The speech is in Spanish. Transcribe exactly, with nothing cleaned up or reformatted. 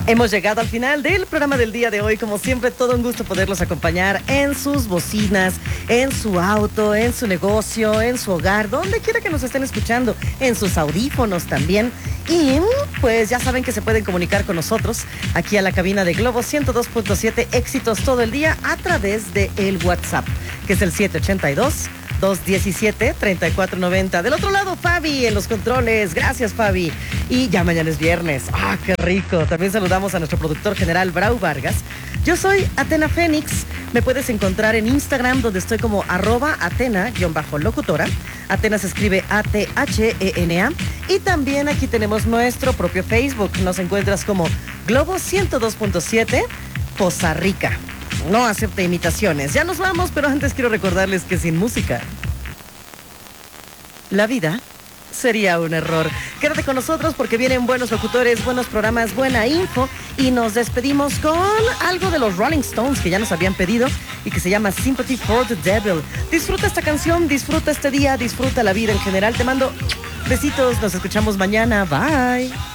Hemos llegado al final del programa del día de hoy. Como siempre, todo un gusto poderlos acompañar en sus bocinas, en su auto, en su negocio, en su hogar, donde quiera que nos estén escuchando, en sus audífonos también. Y pues ya saben que se pueden comunicar con nosotros aquí a la cabina de Globo ciento dos punto siete, éxitos todo el día, a través de el WhatsApp, que es el siete ocho dos, dos uno siete, tres cuatro nueve cero. Del otro lado, Fabi en los controles. Gracias, Fabi. Y ya mañana es viernes. ¡Ah, qué rico! También saludamos a nuestro productor general, Brau Vargas. Yo soy Atena Fénix. Me puedes encontrar en Instagram, donde estoy como arroba Atena-locutora. Atena se escribe A T H E N A. Y también aquí tenemos nuestro propio Facebook. Nos encuentras como Globo ciento dos punto siete, Poza Rica. No acepta imitaciones. Ya nos vamos, pero antes quiero recordarles que sin música, la vida sería un error. Quédate con nosotros porque vienen buenos locutores, buenos programas, buena info. Y nos despedimos con algo de los Rolling Stones que ya nos habían pedido y que se llama Sympathy for the Devil. Disfruta esta canción, disfruta este día, disfruta la vida en general. Te mando besitos, nos escuchamos mañana. Bye.